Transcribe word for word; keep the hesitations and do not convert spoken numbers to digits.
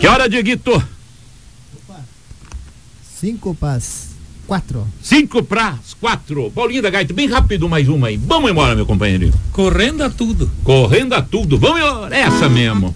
Que hora, Dieguito? Opa. Cinco pras quatro. Cinco pras quatro. Paulinho da Gaita, bem rápido, mais uma aí. Vamos embora, meu companheirinho. Correndo a tudo. Correndo a tudo. Vamos embora. Essa mesmo.